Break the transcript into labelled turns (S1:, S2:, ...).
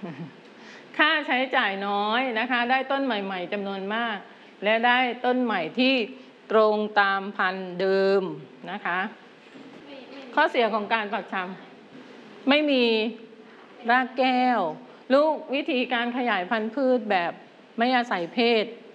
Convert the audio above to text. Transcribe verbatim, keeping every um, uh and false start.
S1: ค่าใช้จ่ายน้อยนะคะได้ต้นใหม่ๆจำนวนมากและได้ต้นใหม่ที่ตรงตามพันธุ์เดิมนะคะข้อเสียของการปักชำไม่มีรากแก้วลูกวิธีการขยายพันธุ์พืชแบบไม่อาศัยเพศ